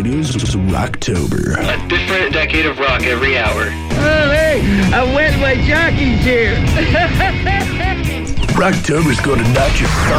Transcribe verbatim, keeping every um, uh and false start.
is Rocktober. A different decade of rock every hour. Oh, hey, I wet my jockey's here. Rocktober's gonna knock your